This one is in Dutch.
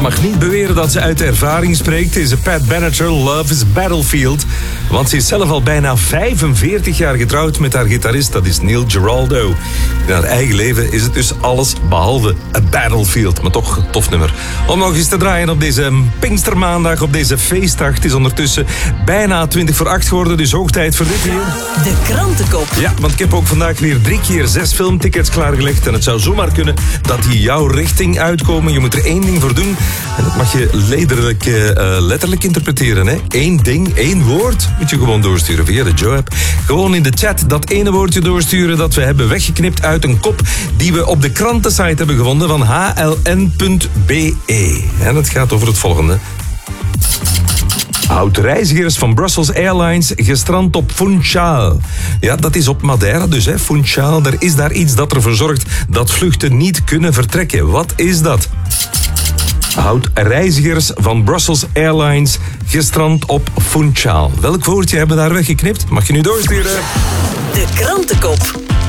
mag niet beweren dat ze uit ervaring spreekt. Deze Pat Benatar, Love is Battlefield. Want ze is zelf al bijna 45 jaar getrouwd met haar gitarist. Dat is Neil Giraldo. In haar eigen leven is het dus alles behalve een battlefield. Maar toch een tof nummer. Om nog eens te draaien op deze Pinkstermaandag, op deze feestdag. Het is ondertussen bijna 7:20 geworden, dus hoog tijd voor dit hier. De krantenkop. Ja, want ik heb ook vandaag weer 3 keer 6 filmtickets klaargelegd. En het zou zomaar kunnen dat die jouw richting uitkomen. Je moet er 1 ding voor doen. En dat mag je letterlijk interpreteren. Hè? 1 ding, 1 woord. Moet je gewoon doorsturen via de Joe-app. Gewoon in de chat dat ene woordje doorsturen dat we hebben weggeknipt uit een kop die we op de krantensite hebben gevonden van hln.be. En het gaat over het volgende. Oud-reizigers van Brussels Airlines gestrand op Funchal. Ja, dat is op Madeira dus, hè. Funchal, er is daar iets dat ervoor zorgt dat vluchten niet kunnen vertrekken. Wat is dat? Oud-reizigers van Brussels Airlines gestrand op Funchal. Welk woordje hebben we daar weggeknipt? Mag je nu doorsturen? De krantenkop.